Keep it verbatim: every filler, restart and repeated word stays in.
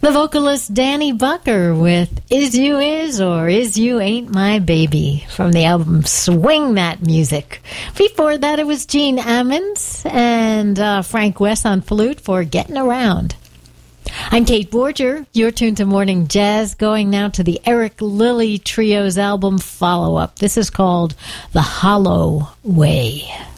The vocalist Danny Bucker with Is You Is or Is You Ain't My Baby from the album Swing That Music. Before that, it was Gene Ammons and uh, Frank West on flute for Getting Around. I'm Kate Borger. You're tuned to Morning Jazz, going now to the Eric Lilly Trio's album follow-up. This is called The Hollow Way.